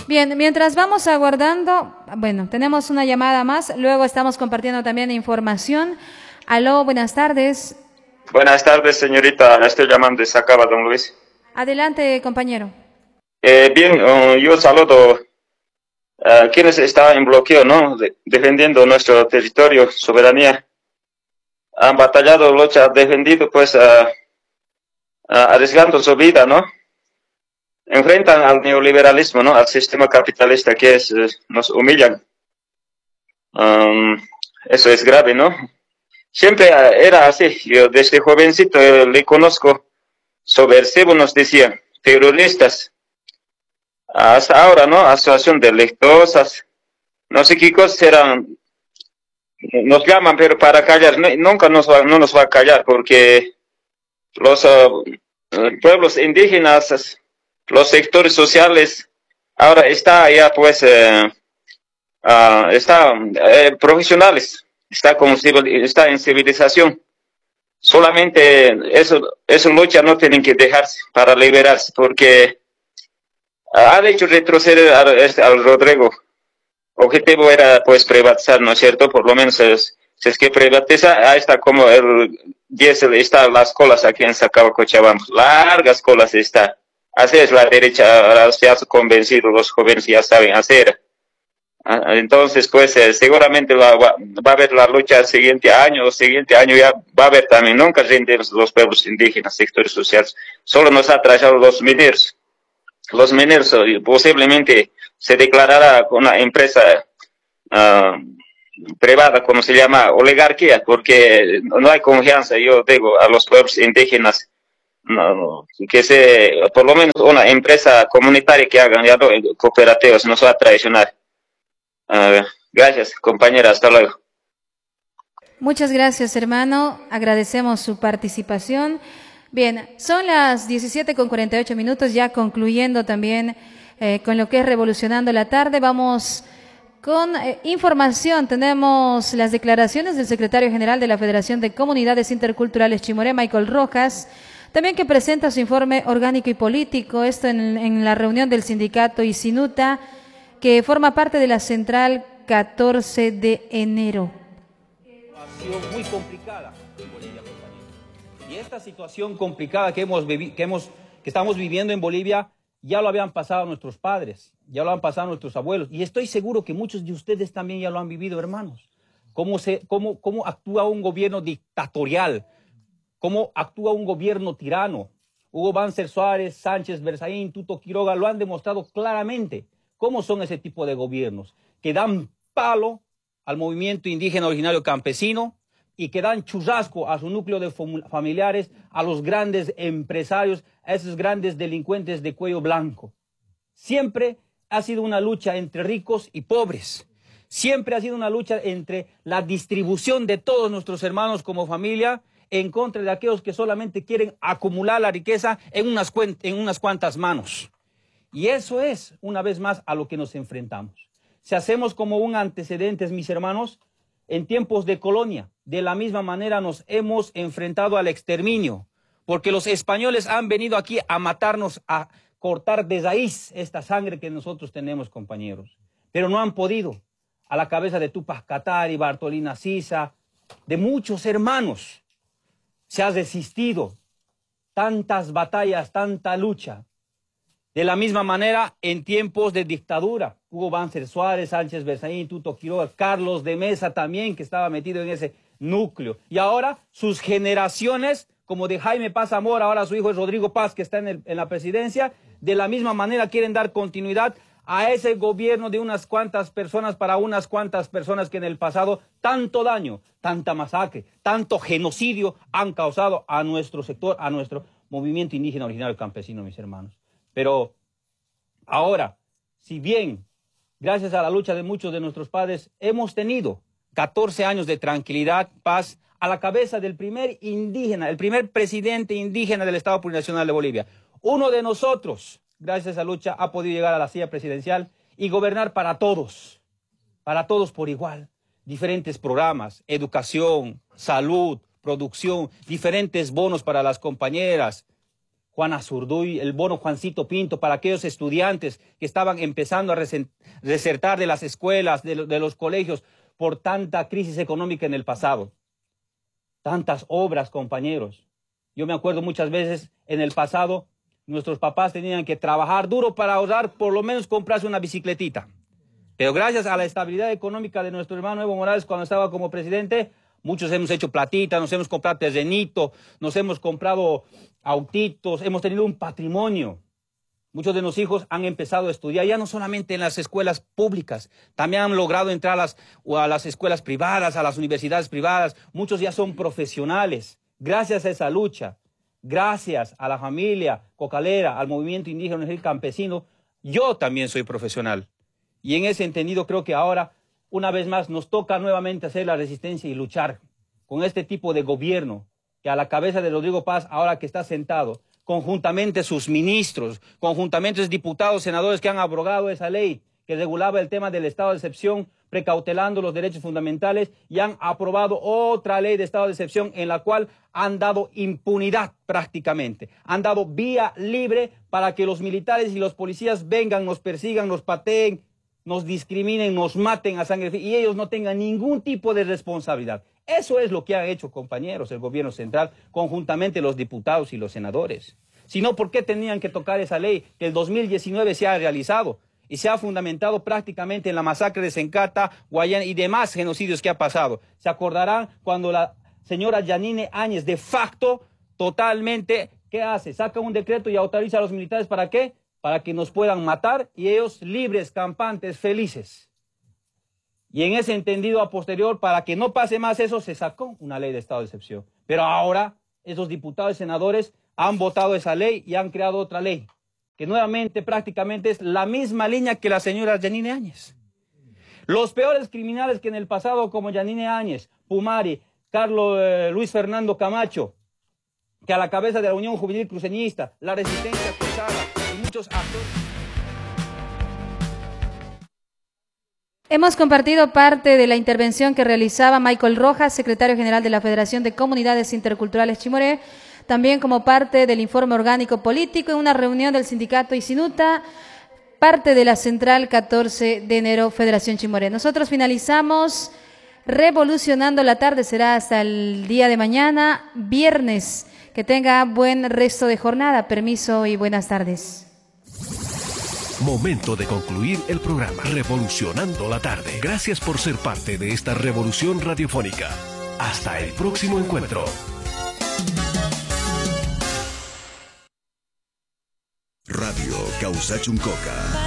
Bien, mientras vamos aguardando, bueno, tenemos una llamada más, luego estamos compartiendo también información. Aló, buenas tardes. Buenas tardes, señorita. Estoy llamando de Sacaba, don Luis. Adelante, compañero. Bien, yo saludo a quienes están en bloqueo, ¿no? Defendiendo nuestro territorio, soberanía. Han batallado, lucha, defendido, pues, arriesgando su vida, ¿no? Enfrentan al neoliberalismo, ¿no? Al sistema capitalista que nos humillan. Um, Eso es grave, ¿no? Siempre era así. Yo desde jovencito le conozco. Subversivo nos decían, terroristas. Hasta ahora, ¿no? Asociación delictuosas. No sé qué cosas eran. Nos llaman, pero para callar. Nunca no nos va a callar porque los pueblos indígenas, los sectores sociales, ahora está ya pues, está profesionales, está en civilización. Solamente eso lucha no tienen que dejarse para liberarse, porque ha hecho retroceder al Rodrigo. Objetivo era pues privatizar, ¿no es cierto? Por lo menos si es que privatiza, ahí está como el diésel, está las colas aquí en Sacaba, Cochabamba, largas colas está. Así es la derecha, ahora se ha convencido, los jóvenes ya saben hacer. Entonces, pues seguramente va a haber la lucha el siguiente año ya va a haber también, nunca rinden los pueblos indígenas, sectores sociales, solo nos ha traído los mineros posiblemente se declarará una empresa privada, como se llama, oligarquía, porque no hay confianza, yo digo, a los pueblos indígenas, que por lo menos una empresa comunitaria que hagan, ya no, cooperativas, nos va a traicionar. Gracias, compañera, hasta luego. Muchas gracias, hermano. Agradecemos su participación. Bien, son las 17:48, ya concluyendo también con lo que es Revolucionando la Tarde. Vamos con información. Tenemos las declaraciones del secretario general de la Federación de Comunidades Interculturales Chimoré, Michael Rojas, también que presenta su informe orgánico y político, esto en la reunión del sindicato Isinuta, que forma parte de la central 14 de enero. Muy complicada en Bolivia, compañeros. Y esta situación complicada que estamos viviendo en Bolivia ya lo habían pasado nuestros padres, ya lo han pasado nuestros abuelos, y estoy seguro que muchos de ustedes también ya lo han vivido, hermanos. Cómo actúa un gobierno dictatorial, cómo actúa un gobierno tirano. Hugo Banzer Suárez, Sánchez Berzaín, Tuto Quiroga lo han demostrado claramente cómo son ese tipo de gobiernos, que dan palo al movimiento indígena originario campesino y que dan churrasco a su núcleo de familiares, a los grandes empresarios, a esos grandes delincuentes de cuello blanco. Siempre ha sido una lucha entre ricos y pobres. Siempre ha sido una lucha entre la distribución de todos nuestros hermanos como familia en contra de aquellos que solamente quieren acumular la riqueza en unas cuantas manos. Y eso es, una vez más, a lo que nos enfrentamos. Si hacemos como un antecedente, mis hermanos, en tiempos de colonia, de la misma manera nos hemos enfrentado al exterminio, porque los españoles han venido aquí a matarnos, a cortar de raíz esta sangre que nosotros tenemos, compañeros. Pero no han podido. A la cabeza de Tupac Katari, Bartolina Sisa, de muchos hermanos, se ha resistido tantas batallas, tanta lucha. De la misma manera, en tiempos de dictadura, Hugo Banzer Suárez, Sánchez Berzaín, Tuto Quiroga, Carlos de Mesa también, que estaba metido en ese núcleo. Y ahora sus generaciones, como de Jaime Paz Zamora, ahora su hijo es Rodrigo Paz, que está en la presidencia, de la misma manera quieren dar continuidad a ese gobierno de unas cuantas personas para unas cuantas personas que en el pasado tanto daño, tanta masacre, tanto genocidio han causado a nuestro sector, a nuestro movimiento indígena originario campesino, mis hermanos. Pero ahora, si bien, gracias a la lucha de muchos de nuestros padres, hemos tenido 14 años de tranquilidad, paz, a la cabeza del primer indígena, el primer presidente indígena del Estado Plurinacional de Bolivia. Uno de nosotros, gracias a esa lucha, ha podido llegar a la silla presidencial y gobernar para todos por igual. Diferentes programas, educación, salud, producción, diferentes bonos para las compañeras, Juan Azurduy, el bono Juancito Pinto para aquellos estudiantes que estaban empezando a desertar de las escuelas, de los colegios, por tanta crisis económica en el pasado. Tantas obras, compañeros. Yo me acuerdo muchas veces en el pasado, nuestros papás tenían que trabajar duro para ahorrar, por lo menos comprarse una bicicletita. Pero gracias a la estabilidad económica de nuestro hermano Evo Morales cuando estaba como presidente, muchos hemos hecho platita, nos hemos comprado terrenito, nos hemos comprado autitos, hemos tenido un patrimonio. Muchos de nuestros hijos han empezado a estudiar ya no solamente en las escuelas públicas, también han logrado entrar a las escuelas privadas, a las universidades privadas. Muchos ya son profesionales. Gracias a esa lucha, gracias a la familia cocalera, al movimiento indígena y campesino, yo también soy profesional. Y en ese entendido creo que ahora, una vez más, nos toca nuevamente hacer la resistencia y luchar con este tipo de gobierno que a la cabeza de Rodrigo Paz, ahora que está sentado, conjuntamente sus ministros, conjuntamente sus diputados, senadores que han abrogado esa ley que regulaba el tema del estado de excepción, precautelando los derechos fundamentales, y han aprobado otra ley de estado de excepción en la cual han dado impunidad prácticamente. Han dado vía libre para que los militares y los policías vengan, nos persigan, nos pateen, nos discriminen, nos maten a sangre fría y ellos no tengan ningún tipo de responsabilidad. Eso es lo que han hecho, compañeros, el gobierno central, conjuntamente los diputados y los senadores. Si no, ¿por qué tenían que tocar esa ley que el 2019 se ha realizado y se ha fundamentado prácticamente en la masacre de Sencata, Guayana y demás genocidios que ha pasado? Se acordarán cuando la señora Yanine Áñez, de facto, totalmente, ¿qué hace? Saca un decreto y autoriza a los militares, ¿para qué? Para que nos puedan matar y ellos libres, campantes, felices. Y en ese entendido a posterior, para que no pase más eso, se sacó una ley de estado de excepción. Pero ahora esos diputados y senadores han votado esa ley y han creado otra ley, que nuevamente prácticamente es la misma línea que la señora Yanine Áñez. Los peores criminales que en el pasado, como Yanine Áñez, Pumari, Luis Fernando Camacho, que a la cabeza de la Unión Juvenil Cruceñista, la Resistencia Cruzada y muchos actores. Hemos compartido parte de la intervención que realizaba Michael Rojas, secretario general de la Federación de Comunidades Interculturales Chimoré, también como parte del informe orgánico político en una reunión del sindicato Isinuta, parte de la Central 14 de enero Federación Chimoré. Nosotros finalizamos Revolucionando la Tarde, será hasta el día de mañana, viernes. Que tenga buen resto de jornada. Permiso y buenas tardes. Momento de concluir el programa Revolucionando la Tarde. Gracias por ser parte de esta revolución radiofónica. Hasta el próximo encuentro. Radio Causachuncoca.